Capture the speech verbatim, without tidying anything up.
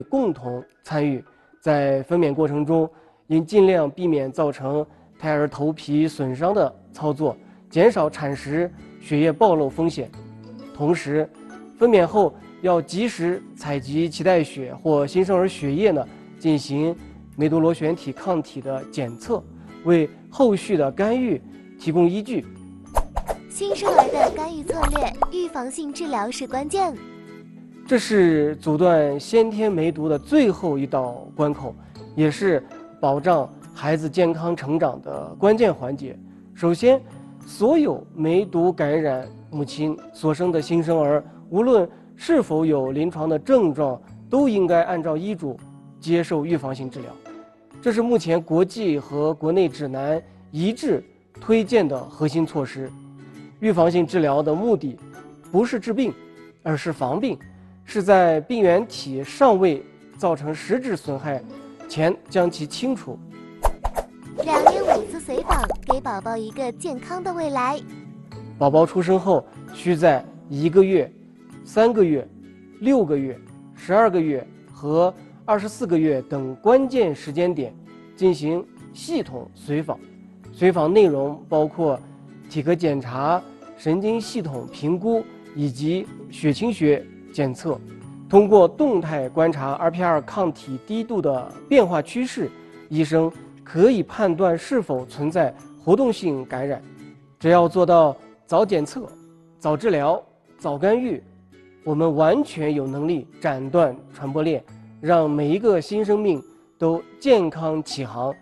共同参与。在分娩过程中，应尽量避免造成胎儿头皮损伤的操作，减少产时血液暴露风险。同时，分娩后要及时采集脐带血或新生儿血液呢，进行梅毒螺旋体抗体的检测，为后续的干预提供依据。 新生儿的干预策略，预防性治疗是关键。 这是阻断先天梅毒的最后一道关口，也是保障孩子健康成长的关键环节。首先，所有梅毒感染母亲所生的新生儿，无论是否有临床的症状，都应该按照医嘱接受预防性治疗。这是目前国际和国内指南一致推荐的核心措施。预防性治疗的目的不是治病，而是防病，是在病原体尚未造成实质损害前将其清除。 两年五次随访，给宝宝一个健康的未来。 宝宝出生后，需在一个月、三个月、六个月、十二个月和二十四个月等关键时间点进行系统随访。随访内容包括体格检查、神经系统评估以及血清学检测。通过动态观察 R P R 抗体低度的变化趋势，医生可以判断是否存在活动性感染。只要做到早检测、早治疗、早干预，我们完全有能力斩断传播链，让每一个新生命都健康起航，